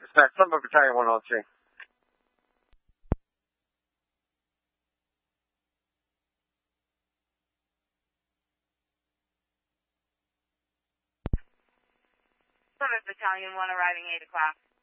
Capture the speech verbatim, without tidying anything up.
Dispatch, Summit Battalion one oh three. Summit Battalion one arriving eight o'clock.